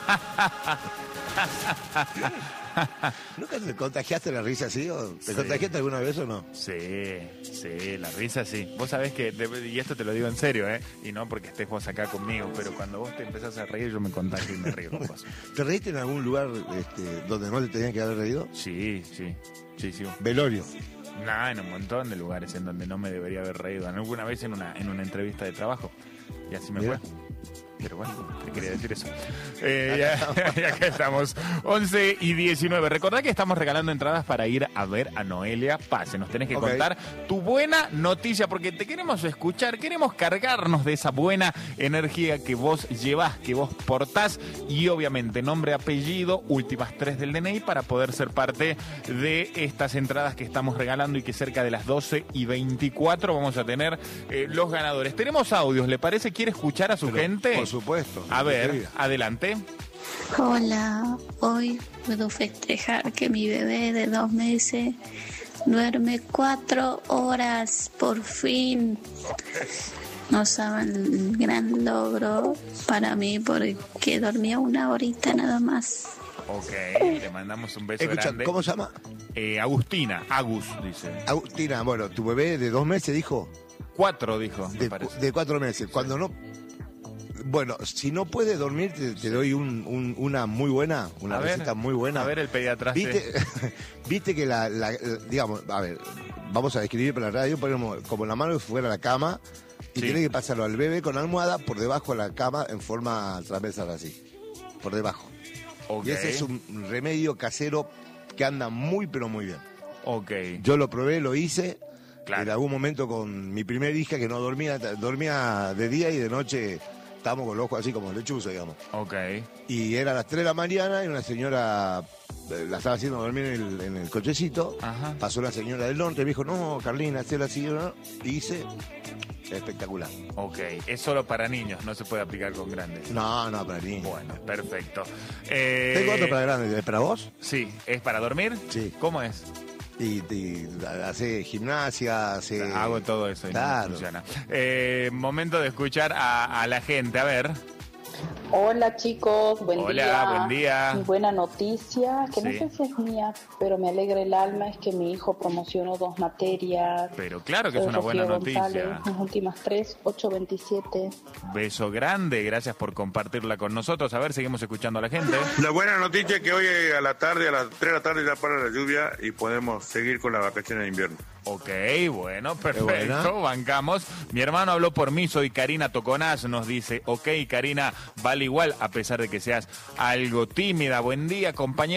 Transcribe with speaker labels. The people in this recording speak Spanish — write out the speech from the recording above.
Speaker 1: ¿Nunca te contagiaste la risa así? ¿O te contagiaste alguna vez o no?
Speaker 2: Sí, la risa sí. Vos sabés que, y esto te lo digo en serio, y no porque estés vos acá conmigo, pero cuando vos te empezás a reír, yo me contagio y me río con vos.
Speaker 1: ¿Te reíste en algún lugar donde no te tenían que haber reído?
Speaker 2: Sí.
Speaker 1: Velorio.
Speaker 2: Nah, en un montón de lugares en donde no me debería haber reído. Alguna vez en una entrevista de trabajo. Y así me fue. Pero bueno, te quería decir eso. Y acá estamos, 11 y 19. Recordá que estamos regalando entradas para ir a ver a Noelia Pase. Nos tenés que contar tu buena noticia, porque te queremos escuchar, queremos cargarnos de esa buena energía que vos llevás, que vos portás, y obviamente nombre, apellido, últimas 3 del DNI para poder ser parte de estas entradas que estamos regalando y que cerca de las 12 y 24 vamos a tener los ganadores. Tenemos audios, ¿le parece? ¿Quiere escuchar a su gente?
Speaker 1: Por supuesto.
Speaker 2: A ver, adelante.
Speaker 3: Hola, hoy puedo festejar que mi bebé de 2 meses duerme 4 horas, por fin. No saben el gran logro para mí porque dormía 1 horita nada más.
Speaker 2: Ok, le mandamos un beso grande.
Speaker 1: ¿Cómo se llama?
Speaker 2: Agustina, Agus, dice.
Speaker 1: Agustina, bueno, tu bebé de 2 meses dijo.
Speaker 2: 4 dijo, me parece.
Speaker 1: De 4 meses. Cuando no... Bueno, si no puedes dormir, te doy una muy buena, una receta muy buena.
Speaker 2: A ver, el pediatra.
Speaker 1: Viste que digamos, a ver, vamos a describir para la radio, ponemos como la mano fuera de la cama y tenés que pasarlo al bebé con almohada por debajo de la cama en forma transversal así, por debajo.
Speaker 2: Okay.
Speaker 1: Y ese es un remedio casero que anda muy, pero muy bien.
Speaker 2: Ok.
Speaker 1: Yo lo probé, lo hice.
Speaker 2: Claro.
Speaker 1: En algún momento con mi primer hija que no dormía de día y de noche... Estábamos con los ojos así como lechuza, digamos.
Speaker 2: Ok.
Speaker 1: Y era a las 3 de la mañana y una señora la estaba haciendo dormir en el cochecito.
Speaker 2: Ajá.
Speaker 1: Pasó la señora del norte y me dijo, no, Carlina, hazla así, ¿no? Y hice espectacular.
Speaker 2: Ok, es solo para niños, no se puede aplicar con grandes.
Speaker 1: No, para niños.
Speaker 2: Bueno, perfecto.
Speaker 1: Tengo otro para grandes, ¿es para vos?
Speaker 2: Sí, ¿es para dormir?
Speaker 1: Sí.
Speaker 2: ¿Cómo es?
Speaker 1: Y hace gimnasia,
Speaker 2: hago todo eso y
Speaker 1: claro.
Speaker 2: No funciona. Momento de escuchar a la gente, a ver.
Speaker 4: Hola chicos, buen día.
Speaker 2: Hola, buen día.
Speaker 4: Mi buena noticia, que no
Speaker 2: Sí.
Speaker 4: sé si es mía, pero me alegra el alma, es que mi hijo promocionó 2 materias.
Speaker 2: Pero claro que es una buena noticia.
Speaker 4: González, las últimas 3, 8.27.
Speaker 2: Beso grande, gracias por compartirla con nosotros. A ver, seguimos escuchando a la gente.
Speaker 5: La buena noticia es que hoy a la tarde, a las 3 de la tarde ya para la lluvia y podemos seguir con las vacaciones de invierno.
Speaker 2: Ok, bueno, perfecto, bancamos. Mi hermano habló por mí, soy Karina Toconaz, nos dice, ok, Karina, vale igual, a pesar de que seas algo tímida. Buen día, compañero.